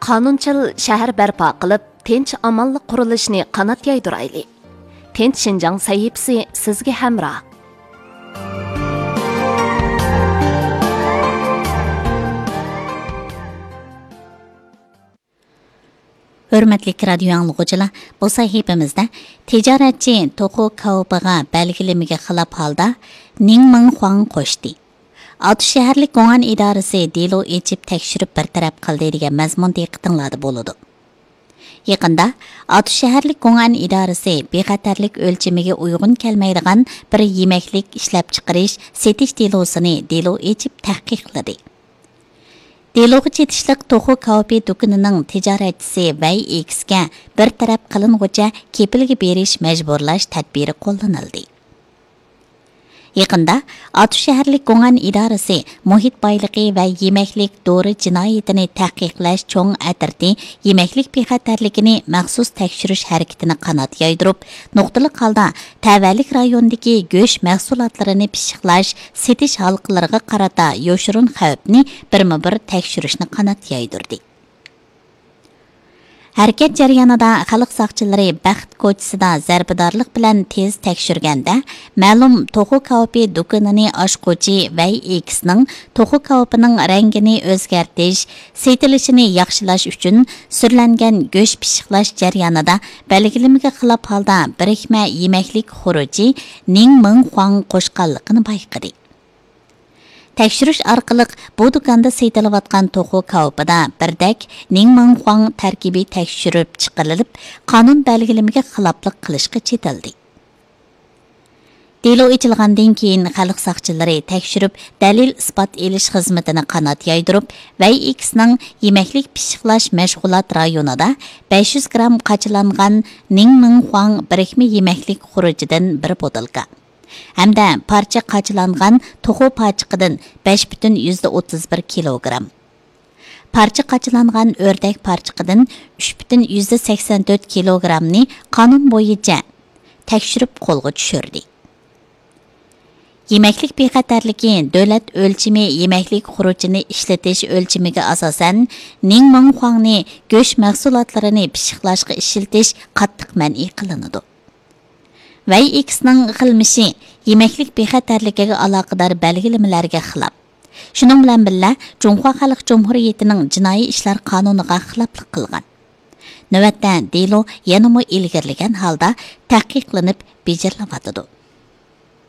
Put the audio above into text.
qonunchil shahar barpo qilib, tinch amonlik qurilishini qanot yaydirayli. Tinch Shinjang sahifasi sizga hamroh. Hürmetli radio anlıqıcılar, bu sahifimizdə ticaretçi Toxu Kaobağa belgilemege xilaf halda Ningming Huang qo'shdi. Altı şəhərlik Qoğan idarəsi delo içib təkşürüb bir tərəf qildi degan məzmun diqqətinizdə boludu. Yaqında Altı şəhərlik Qoğan idarəsi bexatarlik ölçemiga uyğun kelmaydigan bir yeməklik ishlab chiqarish, setish delosini delo içib tahqiqladi. Deloga chetishliq Toxu Kaobi do'konining tijoratchisi Vay X'ga bir taraf qilingucha kepilga berish majburlash tadbiri qo'llanildi. Yaqında Altı şəhərlik Qoğan idarəsi muhit boyligi va yeməklik dori jinoyatini tahqiqlash cho'ng atirdi yeməklik bexatarligini maxsus tekshirish harakatini qanot yaydirib, nuqtali holda tavallik rayonidagi go'sht mahsulotlarini pishiqlash, setish halqalariga qarata yoshirun xavfni birma-bir tekshirishni qanot yaydirdi. Hərəkət jarayonida xalq saqchilari Baxt ko'chasida zarbadorlik bilan tez tekshirganda, ma'lum Toxu Kaobi do'konini ochquvchi Vay X'ning Toxu Kaobining rangini o'zgartirish, setilishini yaxshilash uchun surlangan go'sht pishiqlash jarayonida belgilamega xilof holda birikma yeməklik xuruji Ningming Huang qo'shqanligini bayqadi. Tekshirish orqali bu do'konda setilayotgan Toxu Kaobida birdak Ningming Huang tarkibi tekshirib chiqarilib, qonun belgilamega xiloflik qilishga chetildi. Delo ochilgandan keyin xalq saqchilari tekshirib, dalil isbot elish xizmatini qanot yaydirib, Vay X'ning yeməklik pishiqlash mashg'ulot rayonida 500 gram qachilangan Ningming Huang birikma yeməklik xurujidan bir botilka hamda parcha qachilangan to'xu pachiqidan 5,31 kilogram. Parcha qachilangan o'rdak parchiqidan 3,84 kilogramni qonun bo'yicha tekshirib qo'lga tushirdi. Yeməklik bexatarligi davlat o'lchimi yeməklik xurujini ishlatish o'lchimiga asosan Ningming Huangni go'sht mahsulotlarini pishiqlashga ishlatish qattiq man'iy qilinadi. Vay X'ning qilmishi yeməklik bexatarligiga aloqador belgilamalarga xilof. Shuning bilan birga Jumhur Xalq Jumhuriyatining jinoiy ishlar qonuniga xiloflik qilgan. Navbatda delo yanada ilgirlagan holda tahqiqlanib bejirilyapti.